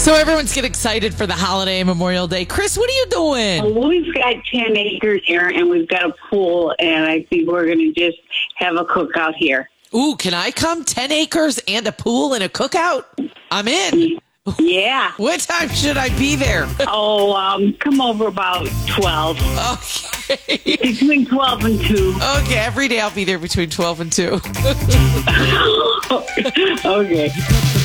So everyone's getting excited for the holiday Memorial Day. Chris, what are you doing? Well, we've got 10 acres here, and we've got a pool, and I think we're going to just have a cookout here. Ooh, can I come? 10 acres and a pool and a cookout? I'm in. Yeah. What time should I be there? Come over about 12. Okay. Between 12 and 2. Okay, every day I'll be there between 12 and 2. Okay.